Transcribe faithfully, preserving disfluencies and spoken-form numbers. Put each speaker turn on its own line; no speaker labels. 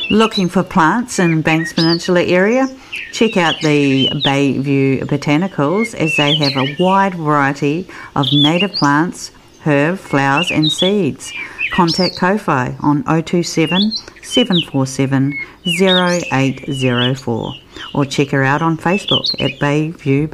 Looking for plants in Banks Peninsula area? Check out the Bayview Botanicals, as they have a wide variety of native plants, herb, flowers and seeds. Contact Ko-Fi on oh two seven, seven four seven, oh eight oh four or check her out on Facebook at Bayview